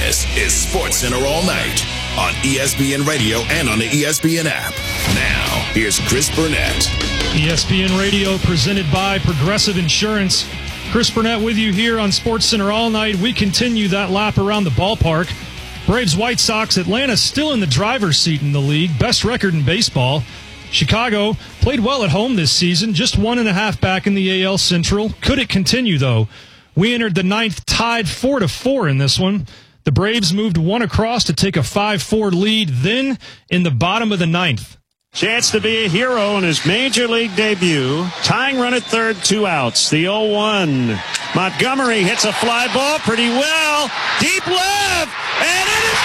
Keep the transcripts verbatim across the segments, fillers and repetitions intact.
This is SportsCenter All Night on E S P N Radio and on the E S P N app. Now, here's Chris Burnett. E S P N Radio presented by Progressive Insurance. Chris Burnett with you here on SportsCenter All Night. We continue that lap around the ballpark. Braves, White Sox, Atlanta still in the driver's seat in the league. Best record in baseball. Chicago played well at home this season, just one and a half back in the A L Central. Could it continue, though? We entered the ninth tied four to four in this one. The Braves moved one across to take a five four lead. Then, in the bottom of the ninth, chance to be a hero in his major league debut. Tying run at third, two outs. The oh one. Montgomery hits a fly ball pretty well. Deep left. And it is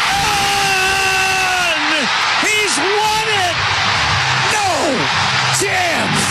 gone! He's won it! No chance!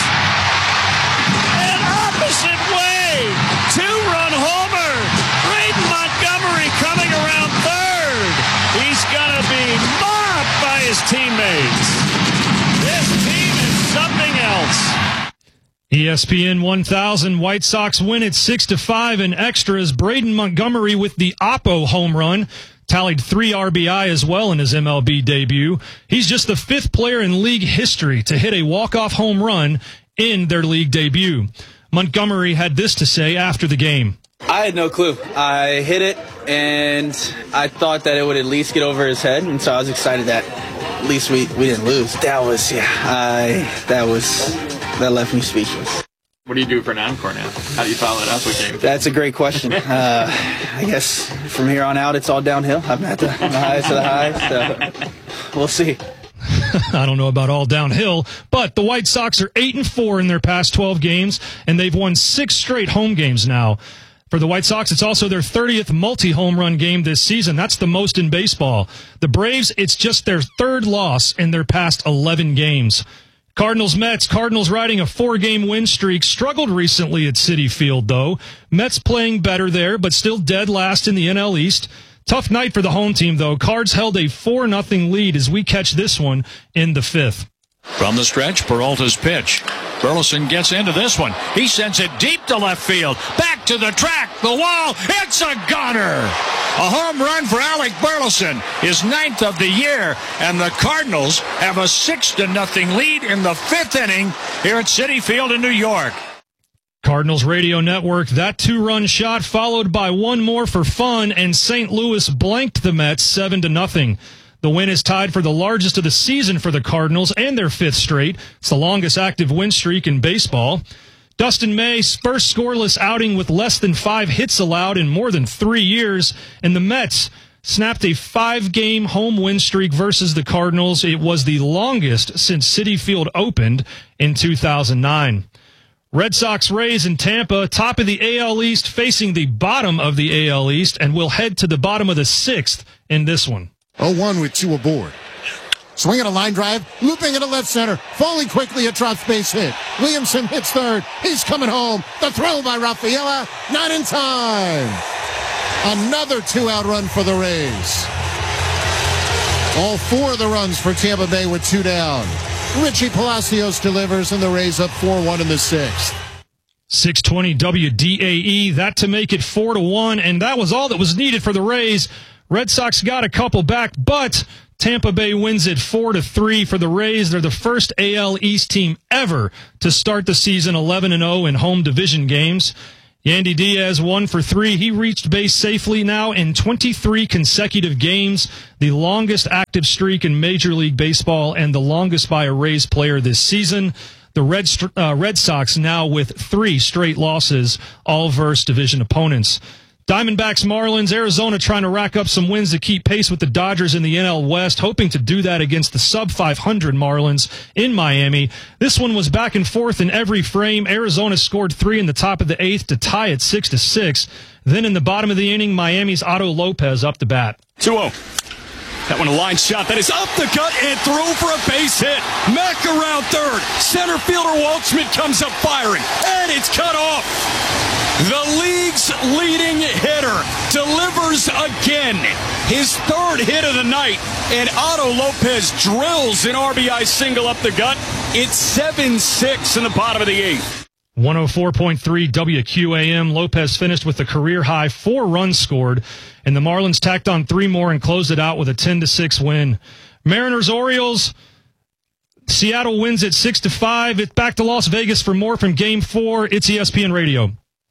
An opposite way. Two-run homer. Braden Montgomery coming around third. He's going to be mobbed by his teammates. This team is something else. E S P N one thousand, White Sox win it six to five in extras. Braden Montgomery with the Oppo home run. Tallied three R B I as well in his M L B debut. He's just the fifth player in league history to hit a walk-off home run in their league debut. Montgomery had this to say after the game. I had no clue. I hit it, and I thought that it would at least get over his head, and so I was excited that at least we, we didn't lose. That was, yeah, I, that was, that left me speechless. What do you do for an encore now? How do you follow it up with games? That's a great question. Uh, I guess from here on out, it's all downhill. I'm at the, the highest of the highs, so we'll see. I don't know about all downhill, but the White Sox are eight and four in their past twelve games, and they've won six straight home games now. For the White Sox, it's also their thirtieth multi-home run game this season. That's the most in baseball. The Braves, it's just their third loss in their past eleven games. Cardinals, Mets. Cardinals riding a four-game win streak. Struggled recently at Citi Field, though. Mets playing better there, but still dead last in the N L East. Tough night for the home team, though. Cards held a four nothing lead as we catch this one in the fifth. From the stretch, Peralta's pitch. Burleson gets into this one. He sends it deep to left field. Back to the track, the wall. It's a gunner. A home run for Alec Burleson, his ninth of the year. And the Cardinals have a six to nothing lead in the fifth inning here at Citi Field in New York. Cardinals Radio Network, that two-run shot followed by one more for fun, and Saint Louis blanked the Mets seven to nothing. The win is tied for the largest of the season for the Cardinals and their fifth straight. It's the longest active win streak in baseball. Dustin May's first scoreless outing with less than five hits allowed in more than three years, and the Mets snapped a five-game home win streak versus the Cardinals. It was the longest since Citi Field opened in two thousand nine. Red Sox, Rays, in Tampa, top of the A L East, facing the bottom of the A L East, and will head to the bottom of the sixth in this one. oh one with two aboard. Swinging a line drive, looping into left center, falling quickly, a drop space hit. Williamson hits third. He's coming home. The throw by Rafaela, not in time. Another two-out run for the Rays. All four of the runs for Tampa Bay with two down. Richie Palacios delivers, and the Rays up four one in the sixth. six twenty W D A E, that to make it four to one, and that was all that was needed for the Rays. Red Sox got a couple back, but Tampa Bay wins it four to three for the Rays. They're the first A L East team ever to start the season eleven and oh in home division games. Yandy Diaz one for three. He reached base safely now in twenty-three consecutive games, the longest active streak in Major League Baseball and the longest by a Rays player this season. The Red, uh, Red Sox now with three straight losses, all versus division opponents. Diamondbacks, Marlins, Arizona trying to rack up some wins to keep pace with the Dodgers in the N L West, hoping to do that against the sub five hundred Marlins in Miami. This one was back and forth in every frame. Arizona scored three in the top of the eighth to tie it six to six. Then in the bottom of the inning, Miami's Otto Lopez up the bat. two oh. That one a line shot that is up the gut and throw for a base hit. Mack around third. Center fielder Waldschmidt comes up firing, and it's cut off. The league's leading hitter delivers again. His third hit of the night, and Otto Lopez drills an R B I single up the gut. It's seven six in the bottom of the eighth. one oh four point three W Q A M. Lopez finished with a career-high four runs scored, and the Marlins tacked on three more and closed it out with a ten to six win. Mariners-Orioles, Seattle wins at six to five. It's back to Las Vegas for more from Game four. It's E S P N Radio.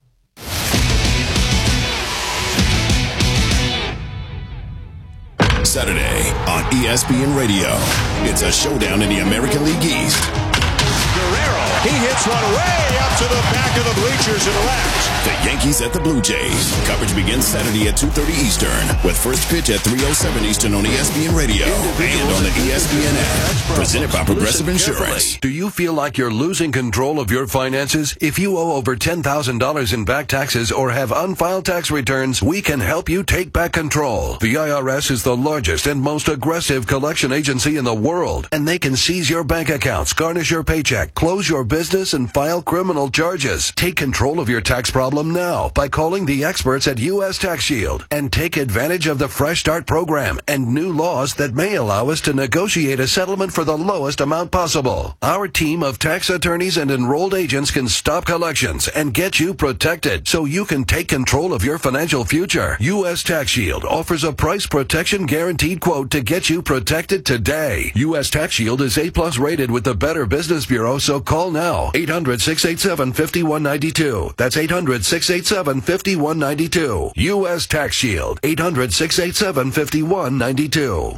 Saturday on E S P N Radio. It's a showdown in the American League East. Guerrero, he hits one way up to the back of the bleachers and left. The Yankees at the Blue Jays. Coverage begins Saturday at two thirty Eastern with first pitch at three oh seven Eastern on E S P N Radio and on the E S P N app. Presented by Progressive Insurance. Do you feel like you're losing control of your finances? If you owe over ten thousand dollars in back taxes or have unfiled tax returns, we can help you take back control. The I R S is the largest and most aggressive collection agency in the world, and they can seize your bank accounts, garnish your paycheck, close your business, and file criminal charges. Take control of your tax problem now by calling the experts at U S Tax Shield and take advantage of the Fresh Start program and new laws that may allow us to negotiate a settlement for the lowest amount possible. Our team of tax attorneys and enrolled agents can stop collections and get you protected so you can take control of your financial future. U S Tax Shield offers a price protection guaranteed quote to get you protected today. U S Tax Shield is A plus rated with the Better Business Bureau, so call now. eight hundred, six eight seven, five one nine two. That's eight hundred, six eight seven, five one nine two. U S Tax Shield. eight hundred, six eight seven, five one nine two.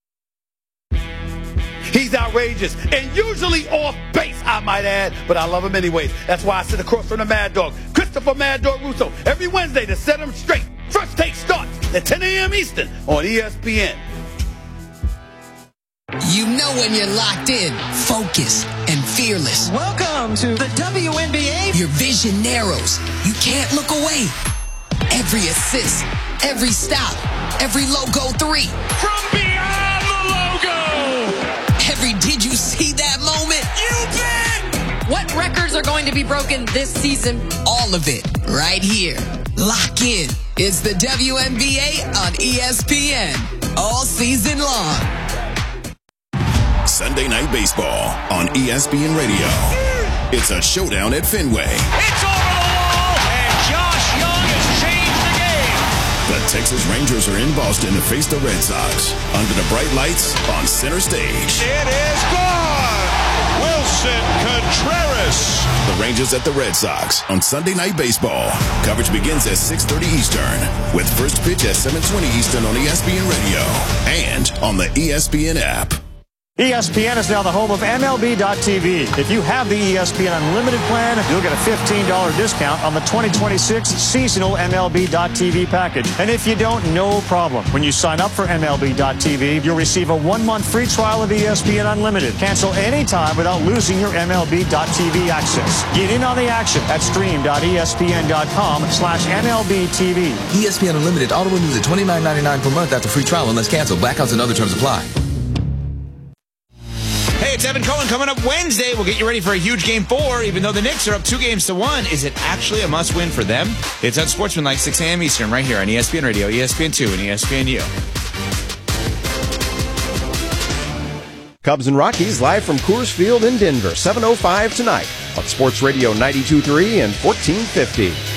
He's outrageous and usually off base, I might add, but I love him anyways. That's why I sit across from the Mad Dog, Christopher Mad Dog Russo, every Wednesday to set him straight. First Take starts at ten a.m. Eastern on E S P N. You know when you're locked in, focused, and fearless. Welcome to the W N B A. Your vision narrows. You can't look away. Every assist, every stop, every logo three. From beyond the logo. Every did you see that moment? You bet. What records are going to be broken this season? All of it right here. Lock in. It's the W N B A on E S P N. All season long. Sunday Night Baseball on E S P N Radio. It's a showdown at Fenway. It's over the wall, and Josh Young has changed the game. The Texas Rangers are in Boston to face the Red Sox under the bright lights on center stage. It is gone! Wilson Contreras. The Rangers at the Red Sox on Sunday Night Baseball. Coverage begins at six thirty Eastern with first pitch at seven twenty Eastern on E S P N Radio and on the E S P N app. E S P N is now the home of M L B dot T V. If you have the E S P N Unlimited plan, you'll get a fifteen dollars discount on the twenty twenty-six seasonal M L B dot T V package. And if you don't, no problem. When you sign up for M L B dot T V, you'll receive a one-month free trial of E S P N Unlimited. Cancel anytime without losing your M L B dot T V access. Get in on the action at stream dot E S P N dot com slash M L B T V. E S P N Unlimited auto renews at twenty-nine ninety-nine per month after free trial unless canceled. Blackouts and other terms apply. Hey, it's Evan Cohen. Coming up Wednesday, we'll get you ready for a huge game four. Even though the Knicks are up two games to one, is it actually a must-win for them? It's on Sportsmanlike, six a.m. Eastern, right here on E S P N Radio, E S P N two, and E S P N U. Cubs and Rockies live from Coors Field in Denver, seven oh five tonight on Sports Radio ninety-two point three and fourteen fifty.